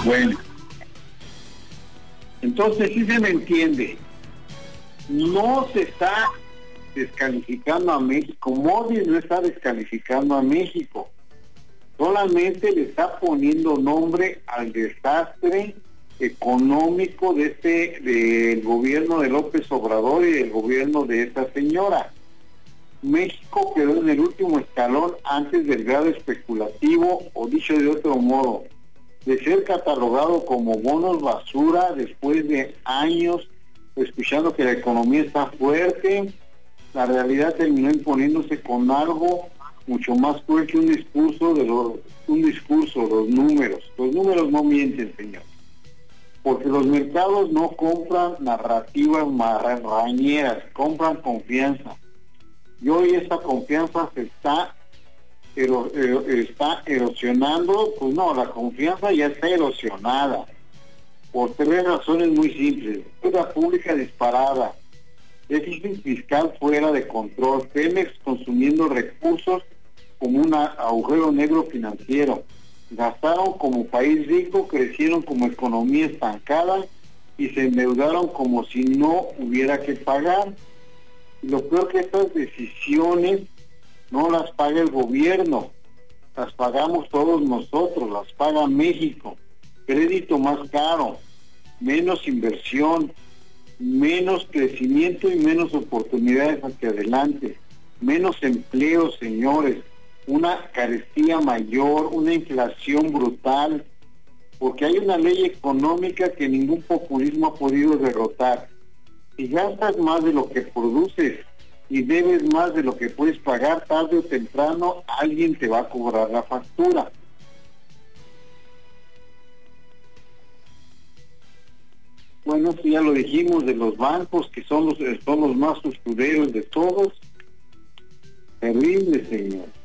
Bueno, entonces sí se me entiende. No se está descalificando a México. Moody's no está descalificando a México. Solamente le está poniendo nombre al desastre económico del gobierno de López Obrador y del gobierno de esta señora. México quedó en el último escalón antes del grado especulativo, o dicho de otro modo, de ser catalogado como bonos basura después de años escuchando que la economía está fuerte. La realidad terminó imponiéndose con algo mucho más fuerte, un discurso, los números. Los números no mienten, señor. Porque los mercados no compran narrativas marrañeras, compran confianza. Y hoy esa confianza se está erosionando. Pues no, la confianza ya está erosionada por tres razones muy simples: deuda pública disparada, déficit fiscal fuera de control, Pemex consumiendo recursos como un agujero negro financiero, gastaron como país rico, crecieron como economía estancada y se endeudaron como si no hubiera que pagar. Y lo peor, que estas decisiones no las paga el gobierno, las pagamos todos nosotros, las paga México. Crédito más caro, menos inversión, menos crecimiento y menos oportunidades hacia adelante, menos empleo, señores, una carestía mayor, una inflación brutal, porque hay una ley económica que ningún populismo ha podido derrotar. Si gastas más de lo que produces y debes más de lo que puedes pagar, tarde o temprano alguien te va a cobrar la factura. Bueno, esto ya lo dijimos de los bancos, que son los más usureros de todos. Terrible, señor.